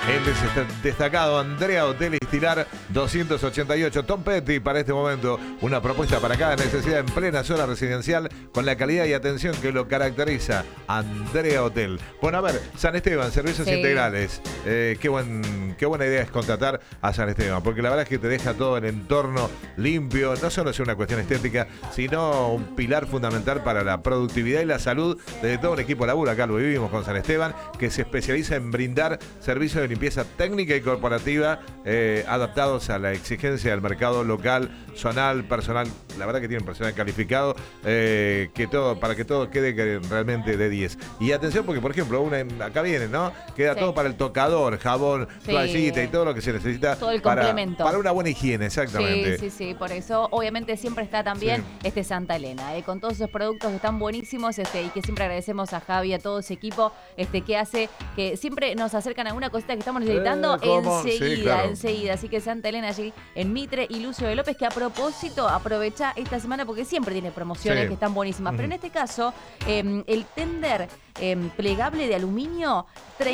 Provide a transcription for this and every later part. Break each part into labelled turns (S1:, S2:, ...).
S1: El destacado Andrea Hotel Estilar 288. Tom Petty para este momento. Una propuesta para cada necesidad en plena zona residencial con la calidad y atención que lo caracteriza. Andrea Hotel. Bueno, a ver, San Esteban, servicios integrales. Qué buena idea es contratar a San Esteban, porque la verdad es que te deja todo el entorno limpio. No solo es una cuestión estética, sino un pilar fundamental para la productividad y la salud de todo un equipo de laburo. Acá lo vivimos con San Esteban, que se especializa en brindar servicios de limpieza técnica y corporativa adaptados a la exigencia del mercado local, zonal, personal. La verdad que tienen personal calificado para que todo quede realmente de 10. Y atención porque, por ejemplo, acá viene, ¿no? Queda todo para el tocador, jabón, toallita y todo lo que se necesita.
S2: Todo el complemento.
S1: Para una buena higiene, exactamente.
S2: Sí. Por eso, obviamente, siempre está también Santa Elena, con todos esos productos que están buenísimos y que siempre agradecemos a Javi, a todo ese equipo que hace que siempre nos acercan a alguna cosita que estamos necesitando enseguida. Así que Santa Elena allí en Mitre y Lucio de López, que a propósito aprovecha esta semana porque siempre tiene promociones que están buenísimas. Pero en este caso, el tender plegable de aluminio,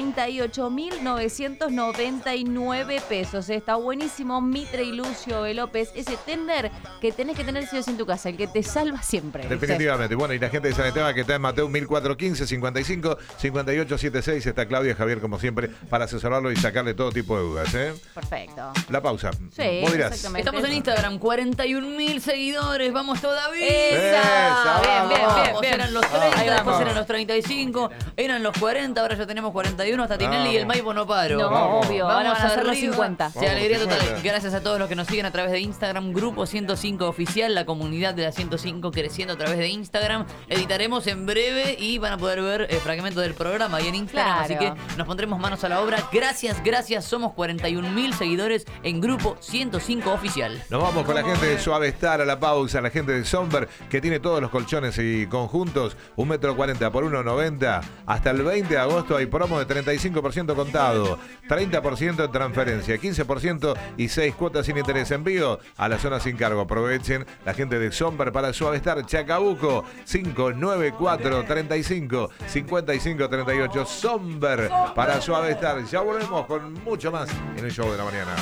S2: 38.999 pesos. Está buenísimo. Mitre y Lucio de López, ese tender que tenés que tener sí o sí en tu casa, el que te salva siempre.
S1: Definitivamente. Bueno, y la gente de San Esteban que está en Mateo 1415 55 58 76, está Claudia y Javier como siempre para asesorarlo y sacarle todo tipo de dudas.
S2: Perfecto.
S1: La pausa.
S2: Sí,
S1: vos dirás.
S3: Estamos en Instagram, 41.000 seguidores, vamos todavía.
S2: Bien.
S3: Eran los 30, después eran los 35, eran los 40, ahora ya tenemos 41, hasta Tinelli y el Maipo no paro.
S2: No, obvio, ahora vamos a hacer los
S3: arriba.
S2: 50.
S3: Sí, alegría total. Gracias a todos los que nos siguen a través de Instagram, Grupo 105 Oficial, la comunidad de la 105 creciendo a través de Instagram. Editaremos en breve y van a poder ver fragmentos del programa ahí en Instagram, así que nos pondremos manos a la obra. Gracias, somos 41.000 seguidores en Grupo 105 Oficial.
S1: Nos vamos con la gente de Suavestar a la pausa, la gente de Somber, que tiene todos los colchones y conjuntos, 1,40 m por 1,90 m. Hasta el 20 de agosto hay promo de 35% contado, 30% en transferencia, 15% y 6 cuotas sin interés. Envío a la zona sin cargo. Aprovechen la gente de Somber para Suavestar. Chacabuco 594 35 55 38. Somber para Suavestar. Ya volvemos con mucho más en el show de la mañana.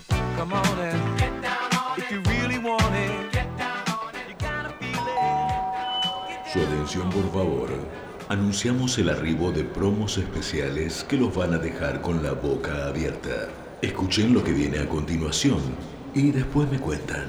S4: Su atención, por favor. Anunciamos el arribo de promos especiales que los van a dejar con la boca abierta. Escuchen lo que viene a continuación y después me cuentan.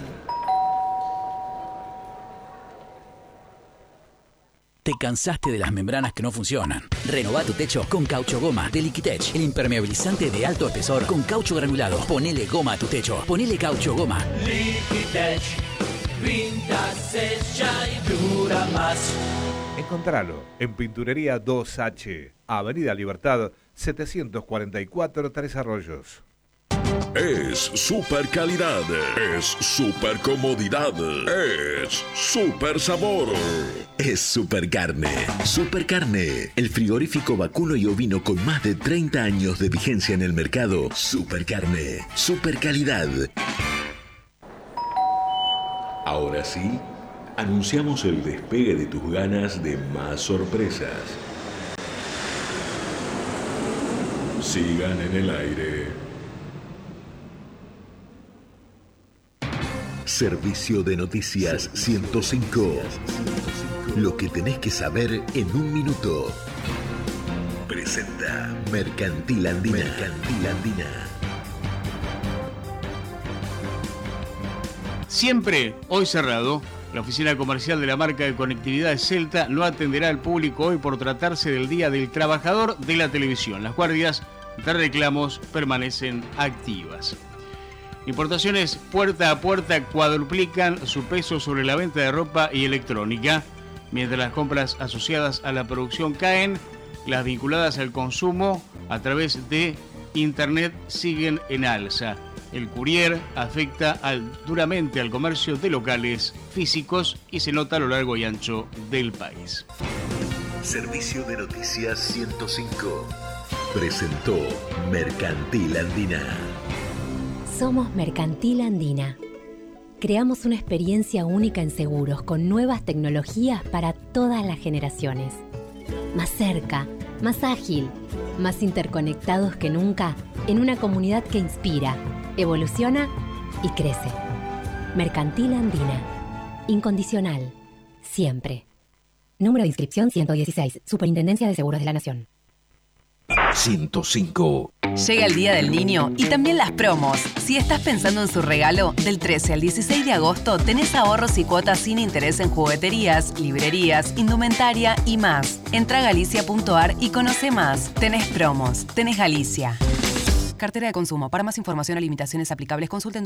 S5: ¿Te cansaste de las membranas que no funcionan? Renová tu techo con Caucho Goma de Liquitech, el impermeabilizante de alto espesor con caucho granulado. Ponele goma a tu techo. Ponele Caucho Goma.
S6: Liquitech, pinta, secha y dura más.
S1: Encontralo en Pinturería 2H, Avenida Libertad 744, Tres Arroyos.
S7: Es super calidad, es super comodidad, es super sabor.
S4: Es Super Carne. Super Carne, el frigorífico vacuno y ovino con más de 30 años de vigencia en el mercado. Super Carne, super calidad. Ahora sí, anunciamos el despegue de tus ganas de más sorpresas. Sigan en el aire. Servicio de Noticias 105. Lo que tenés que saber en un minuto. Presenta Mercantil Andina. Mercantil Andina.
S8: Siempre hoy cerrado. La oficina comercial de la marca de conectividad Celta no atenderá al público hoy por tratarse del Día del Trabajador de la Televisión. Las guardias de reclamos permanecen activas. Importaciones puerta a puerta cuadruplican su peso sobre la venta de ropa y electrónica. Mientras las compras asociadas a la producción caen, las vinculadas al consumo a través de Internet siguen en alza. El courier afecta duramente al comercio de locales físicos y se nota a lo largo y ancho del país.
S4: Servicio de Noticias 105 presentó Mercantil Andina.
S9: Somos Mercantil Andina. Creamos una experiencia única en seguros con nuevas tecnologías para todas las generaciones. Más cerca, más ágil, más interconectados que nunca en una comunidad que inspira, evoluciona y crece. Mercantil Andina. Incondicional. Siempre. Número de inscripción 116. Superintendencia de Seguros de la Nación.
S10: 105.
S11: Llega el Día del Niño y también las promos. Si estás pensando en su regalo, del 13 al 16 de agosto tenés ahorros y cuotas sin interés en jugueterías, librerías, indumentaria y más. Entra a galicia.ar y conoce más. Tenés promos. Tenés Galicia. Cartera de consumo. Para más información o limitaciones aplicables, consulten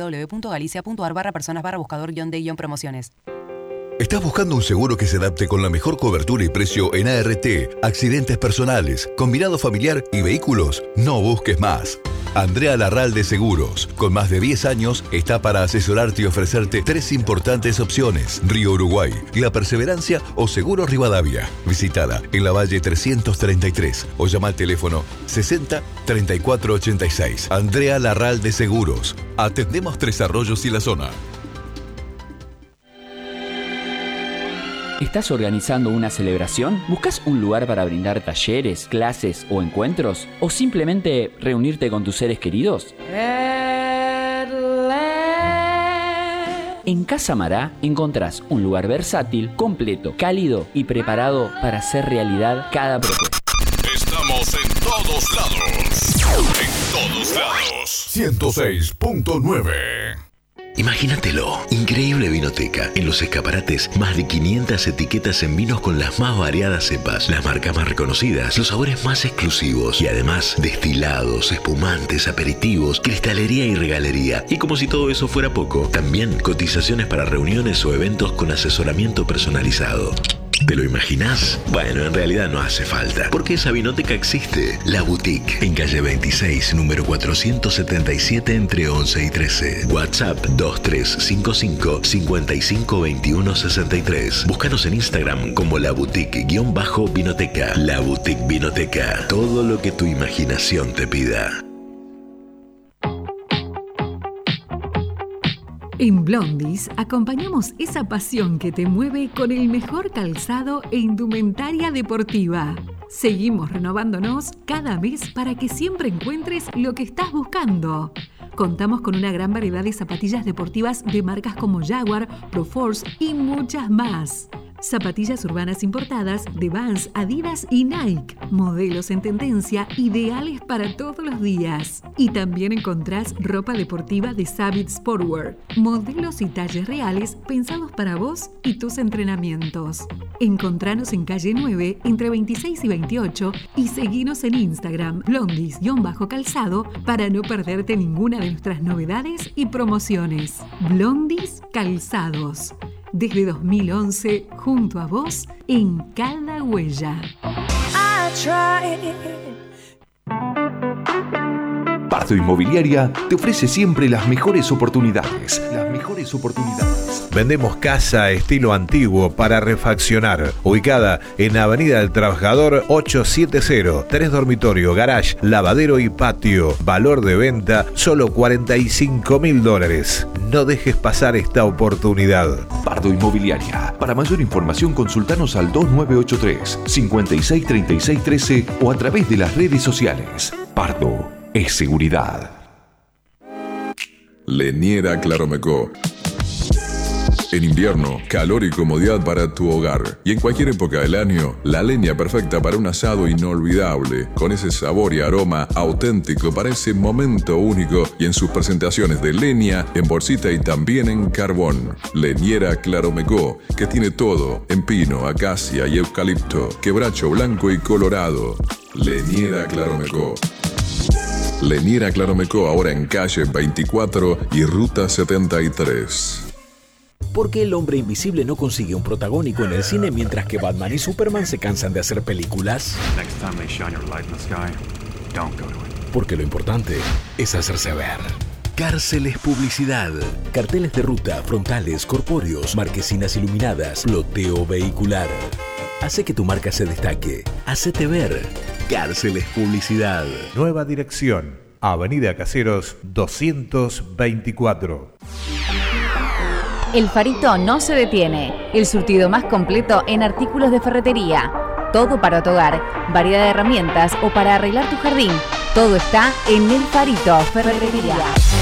S11: www.galicia.ar/personas/buscador-de-promociones.
S12: ¿Estás buscando un seguro que se adapte con la mejor cobertura y precio en ART, accidentes personales, combinado familiar y vehículos? No busques más. Andrea Larralde Seguros, con más de 10 años, está para asesorarte y ofrecerte 3 importantes opciones: Río Uruguay, La Perseverancia o Seguro Rivadavia. Visítala en la Valle 333 o llama al teléfono 60 34 86. Andrea Larralde Seguros. Atendemos Tres Arroyos y la zona.
S13: ¿Estás organizando una celebración? ¿Buscas un lugar para brindar talleres, clases o encuentros? ¿O simplemente reunirte con tus seres queridos? En Casa Mará encontrás un lugar versátil, completo, cálido y preparado para hacer realidad cada propuesta.
S7: Estamos en todos lados. En todos lados.
S12: 106.9.
S4: Imagínatelo, increíble vinoteca. En los escaparates, más de 500 etiquetas en vinos con las más variadas cepas, las marcas más reconocidas, los sabores más exclusivos y además destilados, espumantes, aperitivos, cristalería y regalería. Y como si todo eso fuera poco, también cotizaciones para reuniones o eventos con asesoramiento personalizado. ¿Te lo imaginás? Bueno, en realidad no hace falta, porque esa vinoteca existe. La Boutique, en calle 26, número 477, entre 11 y 13. WhatsApp 2355 552163. Búscanos en Instagram como La Boutique-Vinoteca. La Boutique Vinoteca. Todo lo que tu imaginación te pida.
S14: En Blondis acompañamos esa pasión que te mueve con el mejor calzado e indumentaria deportiva. Seguimos renovándonos cada mes para que siempre encuentres lo que estás buscando. Contamos con una gran variedad de zapatillas deportivas de marcas como Jaguar, Proforce y muchas más. Zapatillas urbanas importadas de Vans, Adidas y Nike. Modelos en tendencia, ideales para todos los días. Y también encontrás ropa deportiva de Savage Sportwear. Modelos y talles reales pensados para vos y tus entrenamientos. Encontranos en calle 9, entre 26 y 28 y seguinos en Instagram, blondis-calzado, para no perderte ninguna de nuestras novedades y promociones. Blondis Calzados. Desde 2011, junto a vos, en cada huella.
S10: Pardo Inmobiliaria te ofrece siempre las mejores oportunidades.
S1: Vendemos casa estilo antiguo para refaccionar. Ubicada en Avenida del Trabajador 870. 3 dormitorios, garage, lavadero y patio. Valor de venta solo $45.000. No dejes pasar esta oportunidad.
S10: Pardo Inmobiliaria. Para mayor información consultanos al 2983 563613 o a través de las redes sociales. Pardo es seguridad.
S15: Leñera Claromecó. En invierno, calor y comodidad para tu hogar. Y en cualquier época del año, la leña perfecta para un asado inolvidable, con ese sabor y aroma auténtico para ese momento único, y en sus presentaciones de leña, en bolsita y también en carbón. Leñera Claromecó, que tiene todo, en pino, acacia y eucalipto, quebracho blanco y colorado. Leñera Claromecó. Leñera Claromecó, ahora en calle 24 y ruta 73.
S5: ¿Por qué el hombre invisible no consigue un protagónico en el cine mientras que Batman y Superman se cansan de hacer películas? Porque lo importante es hacerse ver.
S12: Cárceles Publicidad.
S5: Carteles de ruta, frontales, corpóreos, marquesinas iluminadas, ploteo vehicular. Hace que tu marca se destaque. Hacete ver. Cárceles Publicidad.
S1: Nueva dirección. Avenida Caseros 224.
S2: El Farito no se detiene. El surtido más completo en artículos de ferretería.
S16: Todo para tu hogar, variedad de herramientas o para arreglar tu jardín. Todo está en El Farito Ferretería.